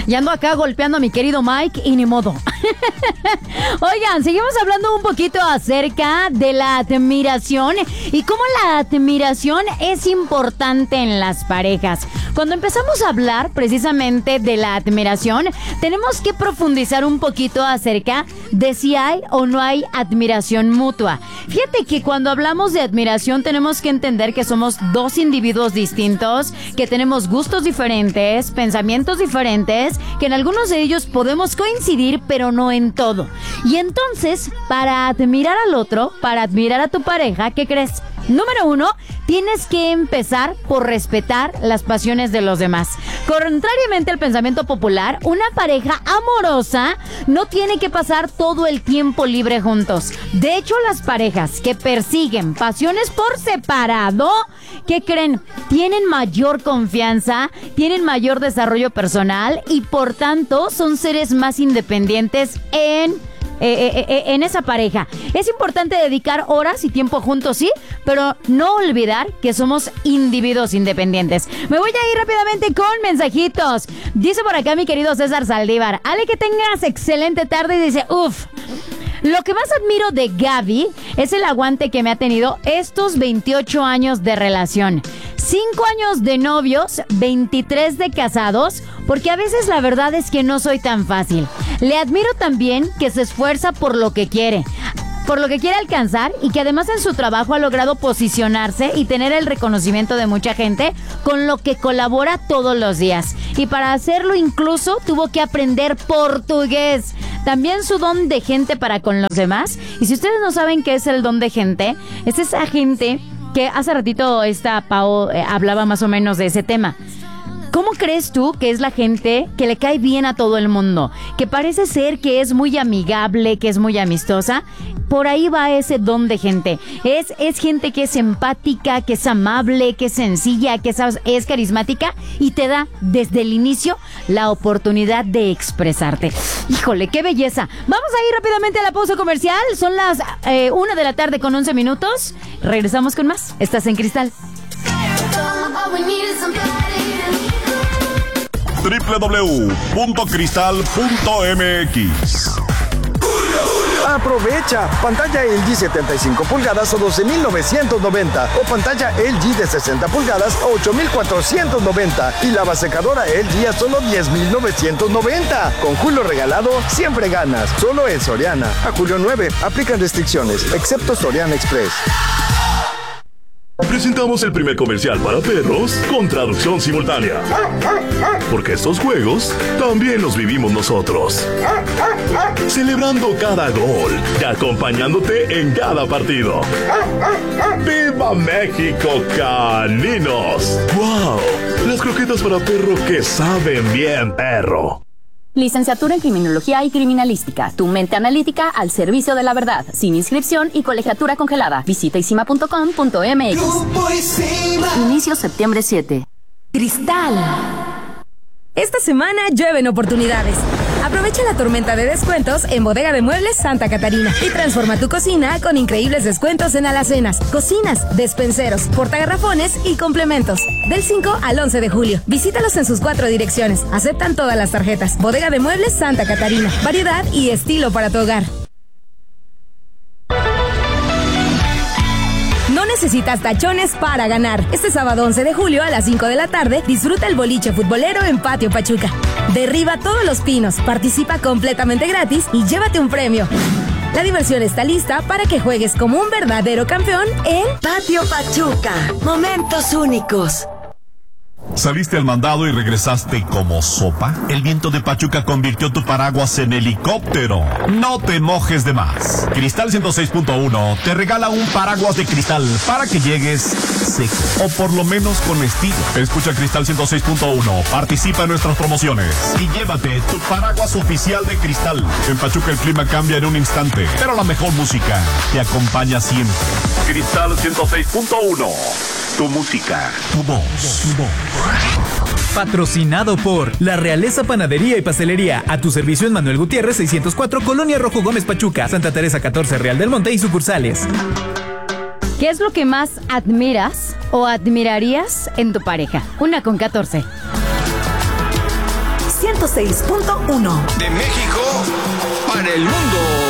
Y ando acá golpeando a mi querido Mike y ni modo. Oigan, seguimos hablando un poquito acerca de la admiración y cómo la admiración es importante en las parejas. Cuando empezamos a hablar precisamente de la admiración, tenemos que profundizar un poquito acerca de si hay o no hay admiración mutua. Fíjate que cuando hablamos de admiración tenemos que entender que somos dos individuos distintos, que tenemos gustos diferentes, pensamientos diferentes, que en algunos de ellos podemos coincidir, pero no en todo. Y entonces, para admirar al otro, para admirar a tu pareja, ¿qué crees? Número 1, tienes que empezar por respetar las pasiones de los demás. Contrariamente al pensamiento popular, una pareja amorosa no tiene que pasar todo el tiempo libre juntos. De hecho, las parejas que persiguen pasiones por separado, ¿qué creen? Tienen mayor confianza, tienen mayor desarrollo personal y por tanto son seres más independientes en esa pareja. Es importante dedicar horas y tiempo juntos, sí, pero no olvidar que somos individuos independientes. Me voy a ir rápidamente con mensajitos. Dice por acá mi querido César Saldívar: Ale, que tengas excelente tarde. Y dice, lo que más admiro de Gaby es el aguante que me ha tenido estos 28 años de relación. 5 años de novios, 23 de casados, porque a veces la verdad es que no soy tan fácil. Le admiro también que se esfuerza por lo que quiere alcanzar y que además en su trabajo ha logrado posicionarse y tener el reconocimiento de mucha gente con lo que colabora todos los días. Y para hacerlo incluso tuvo que aprender portugués. También su don de gente para con los demás. Y si ustedes no saben qué es el don de gente, es esa gente que hace ratito Pau hablaba más o menos de ese tema. ¿Cómo crees tú que es la gente que le cae bien a todo el mundo? Que parece ser que es muy amigable, que es muy amistosa. Por ahí va ese don de gente. Es gente que es empática, que es amable, que es sencilla, que es carismática y te da desde el inicio la oportunidad de expresarte. Híjole, qué belleza. Vamos a ir rápidamente a la pausa comercial. Son las 1 de la tarde con 11 minutos. Regresamos con más. Estás en Cristal. www.cristal.mx. Aprovecha pantalla LG 75 pulgadas a 12,990 o pantalla LG de 60 pulgadas a 8,490 y lavasecadora LG a solo 10,990. Con Julio regalado siempre ganas. Solo en Soriana. A julio 9 aplican restricciones, excepto Soriana Express. Presentamos el primer comercial para perros con traducción simultánea. Porque estos juegos también los vivimos nosotros. Celebrando cada gol y acompañándote en cada partido. ¡Viva México, caninos! ¡Wow! Las croquetas para perro que saben bien, perro. Licenciatura en Criminología y Criminalística. Tu mente analítica al servicio de la verdad. Sin inscripción y colegiatura congelada. Visita isima.com.mx. Inicio septiembre 7. Cristal. Esta semana llueven oportunidades. Aprovecha la tormenta de descuentos en Bodega de Muebles Santa Catarina y transforma tu cocina con increíbles descuentos en alacenas, cocinas, despenseros, portagarrafones y complementos. Del 5 al 11 de julio. Visítalos en sus 4 direcciones. Aceptan todas las tarjetas. Bodega de Muebles Santa Catarina. Variedad y estilo para tu hogar. No necesitas tachones para ganar. Este sábado 11 de julio a las 5 de la tarde, disfruta el boliche futbolero en Patio Pachuca. Derriba todos los pinos, participa completamente gratis y llévate un premio. La diversión está lista para que juegues como un verdadero campeón en Patio Pachuca. Momentos únicos. ¿Saliste al mandado y regresaste como sopa? El viento de Pachuca convirtió tu paraguas en helicóptero. No te mojes de más. Cristal 106.1 te regala un paraguas de cristal para que llegues seco o por lo menos con estilo. Escucha Cristal 106.1, participa en nuestras promociones y llévate tu paraguas oficial de Cristal. En Pachuca el clima cambia en un instante, pero la mejor música te acompaña siempre. Cristal 106.1. Tu música, tu voz, tu voz. Patrocinado por La Realeza Panadería y Pastelería. A tu servicio en Manuel Gutiérrez 604, Colonia Rojo Gómez Pachuca, Santa Teresa 14, Real del Monte y sucursales. ¿Qué es lo que más admiras o admirarías en tu pareja? 1 con 14. 106.1 106.1. De México para el mundo.